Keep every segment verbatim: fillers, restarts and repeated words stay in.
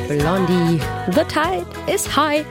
Blondie, The Tide is High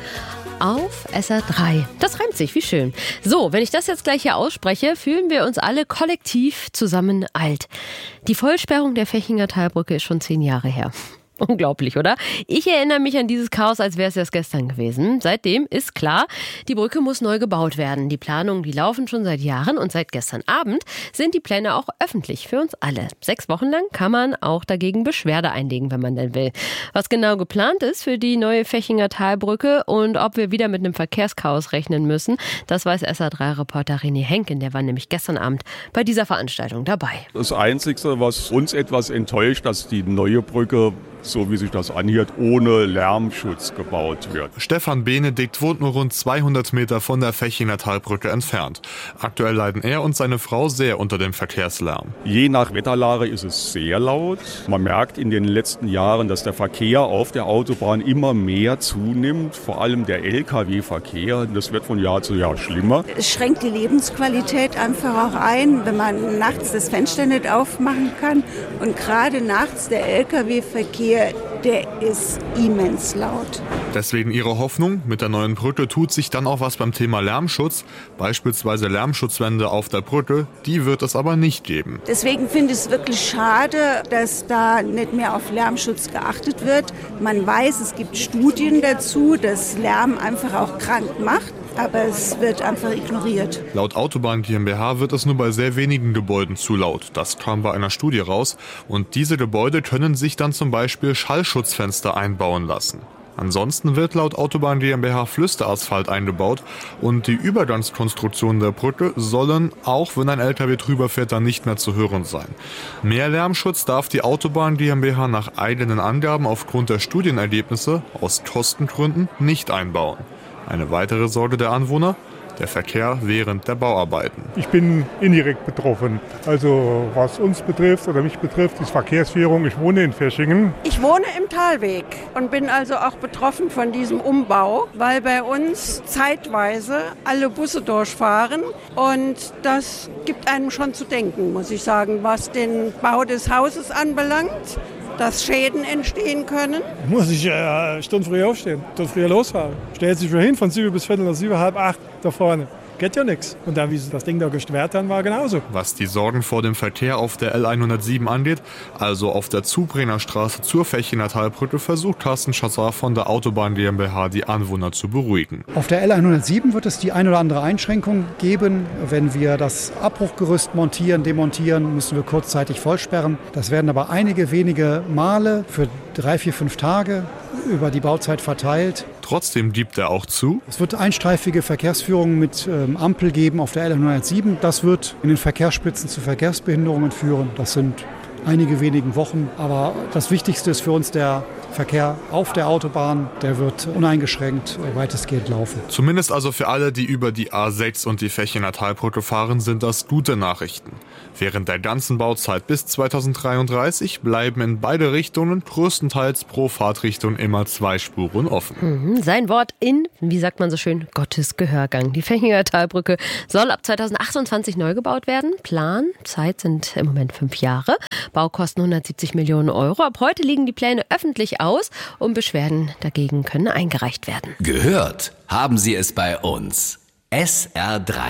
auf S R drei. Das reimt sich, wie schön. So, wenn ich das jetzt gleich hier ausspreche, fühlen wir uns alle kollektiv zusammen alt. Die Vollsperrung der Fechinger Talbrücke ist schon zehn Jahre her. Unglaublich, oder? Ich erinnere mich an dieses Chaos, als wäre es erst gestern gewesen. Seitdem ist klar, die Brücke muss neu gebaut werden. Die Planungen, die laufen schon seit Jahren und seit gestern Abend sind die Pläne auch öffentlich für uns alle. Sechs Wochen lang kann man auch dagegen Beschwerde einlegen, wenn man denn will. Was genau geplant ist für die neue Fechinger Talbrücke und ob wir wieder mit einem Verkehrschaos rechnen müssen, das weiß S R drei Reporter René Henken. Der war nämlich gestern Abend bei dieser Veranstaltung dabei. Das Einzige, was uns etwas enttäuscht, dass die neue Brücke, so wie sich das anhört, ohne Lärmschutz gebaut wird. Stefan Benedikt wohnt nur rund zweihundert Meter von der Fechinger Talbrücke entfernt. Aktuell leiden er und seine Frau sehr unter dem Verkehrslärm. Je nach Wetterlage ist es sehr laut. Man merkt in den letzten Jahren, dass der Verkehr auf der Autobahn immer mehr zunimmt, vor allem der L K W-Verkehr. Das wird von Jahr zu Jahr schlimmer. Es schränkt die Lebensqualität einfach auch ein, wenn man nachts das Fenster nicht aufmachen kann. Und gerade nachts der L K W-Verkehr, der ist immens laut. Deswegen ihre Hoffnung, mit der neuen Brücke tut sich dann auch was beim Thema Lärmschutz. Beispielsweise Lärmschutzwände auf der Brücke, die wird es aber nicht geben. Deswegen finde ich es wirklich schade, dass da nicht mehr auf Lärmschutz geachtet wird. Man weiß, es gibt Studien dazu, dass Lärm einfach auch krank macht. Aber es wird einfach ignoriert. Laut Autobahn GmbH wird es nur bei sehr wenigen Gebäuden zu laut. Das kam bei einer Studie raus. Und diese Gebäude können sich dann zum Beispiel Schallschutzfenster einbauen lassen. Ansonsten wird laut Autobahn GmbH Flüsterasphalt eingebaut und die Übergangskonstruktionen der Brücke sollen, auch wenn ein L K W drüber fährt, dann nicht mehr zu hören sein. Mehr Lärmschutz darf die Autobahn GmbH nach eigenen Angaben aufgrund der Studienergebnisse aus Kostengründen nicht einbauen. Eine weitere Sorge der Anwohner: der Verkehr während der Bauarbeiten. Ich bin indirekt betroffen. Also was uns betrifft oder mich betrifft, ist Verkehrsführung. Ich wohne in Feschingen. Ich wohne im Talweg und bin also auch betroffen von diesem Umbau, weil bei uns zeitweise alle Busse durchfahren. Und das gibt einem schon zu denken, muss ich sagen, was den Bau des Hauses anbelangt, dass Schäden entstehen können. Muss ich äh, eine Stunde früher aufstehen, eine Stunde früher losfahren. Stellt sich wieder hin von sieben bis viertel nach sieben, halb acht da vorne. Geht ja nichts. Und dann, wie sie das Ding da gesperrt haben, war genauso. Was die Sorgen vor dem Verkehr auf der L hundertsieben angeht, also auf der Zubrenner Straße zur Fechinger Talbrücke, versucht Carsten Schassar von der Autobahn GmbH die Anwohner zu beruhigen. Auf der L hundertsieben wird es die ein oder andere Einschränkung geben. Wenn wir das Abbruchgerüst montieren, demontieren, müssen wir kurzzeitig vollsperren. Das werden aber einige wenige Male für drei, vier, fünf Tage über die Bauzeit verteilt. Trotzdem gibt er auch zu: Es wird einstreifige Verkehrsführung mit ähm, Ampel geben auf der L hundertsieben. Das wird in den Verkehrsspitzen zu Verkehrsbehinderungen führen. Das sind einige wenigen Wochen. Aber das Wichtigste ist für uns der Verkehr auf der Autobahn. Der wird uneingeschränkt weitestgehend laufen. Zumindest also für alle, die über die A sechs und die Fechinger Talbrücke fahren, sind das gute Nachrichten. Während der ganzen Bauzeit bis zweitausenddreiunddreißig bleiben in beide Richtungen größtenteils pro Fahrtrichtung immer zwei Spuren offen. Mhm, sein Wort in, wie sagt man so schön, Gottes Gehörgang. Die Fechinger Talbrücke soll ab zweitausendachtundzwanzig neu gebaut werden. Plan, Zeit sind im Moment fünf Jahre. Baukosten hundertsiebzig Millionen Euro. Ab heute liegen die Pläne öffentlich aus und Beschwerden dagegen können eingereicht werden. Gehört haben Sie es bei uns. S R drei.